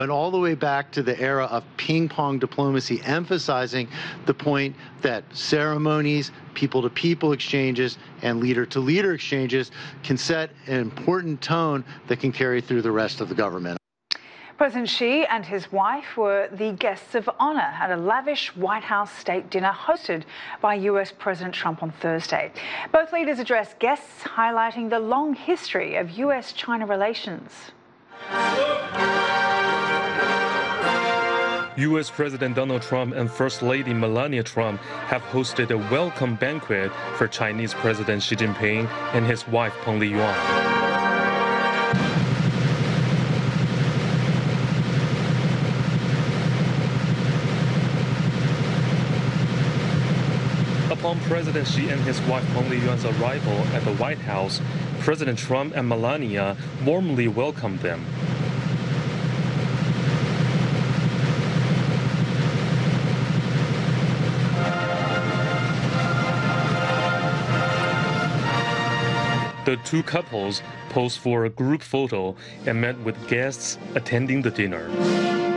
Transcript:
And all the way back to the era of ping-pong diplomacy, emphasizing the point that ceremonies, people-to-people exchanges, and leader-to-leader exchanges can set an important tone that can carry through the rest of the government. President Xi and his wife were the guests of honor at a lavish White House state dinner hosted by US President Trump on Thursday. Both leaders addressed guests, highlighting the long history of US-China relations. U.S. President Donald Trump and First Lady Melania Trump have hosted a welcome banquet for Chinese President Xi Jinping and his wife Peng Liyuan. Upon President Xi and his wife Peng Liyuan's arrival at the White House, President Trump and Melania warmly welcomed them. The two couples posed for a group photo and met with guests attending the dinner.